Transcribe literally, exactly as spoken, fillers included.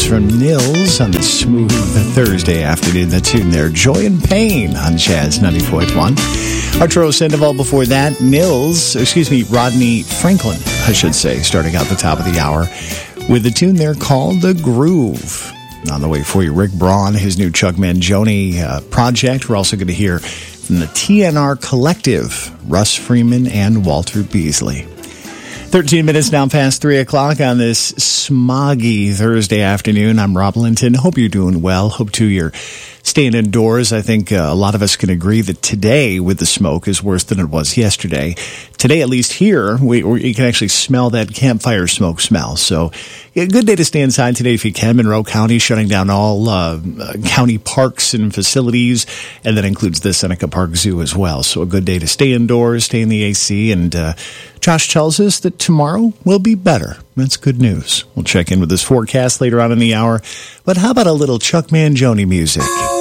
tunes from Nils on the smooth Thursday afternoon. The tune there, Joy and Pain on Jazz ninety-four point one. Arturo Sandoval before that. Nils, excuse me, Rodney Franklin, I should say, starting out the top of the hour with a tune there called The Groove. On the way for you, Rick Braun, his new Chuck Mangione uh, project. We're also going to hear from the T N R Collective, Russ Freeman and Walter Beasley. thirteen minutes now past three o'clock on this smoggy Thursday afternoon. I'm Rob Linton. Hope you're doing well. Hope, too, you're staying indoors. I think uh, a lot of us can agree that today with the smoke is worse than it was yesterday. Today, at least here, we, we you can actually smell that campfire smoke smell. So a good day to stay inside today if you can. Monroe County shutting down all uh, county parks and facilities, and that includes the Seneca Park Zoo as well. So a good day to stay indoors, stay in the A C, and uh, Josh tells us that tomorrow will be better. That's good news. We'll check in with this forecast later on in the hour. But how about a little Chuck Mangione music?